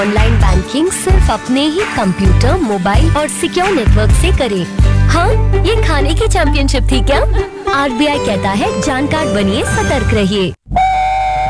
Online banking सिर्फ अपने ही computer, mobile और सिक्योर नेटवर्क से करें। हाँ, ये खाने की चैंपियनशिप थी क्या? RBI कहता है जानकार बनिए, सतर्क रहिए।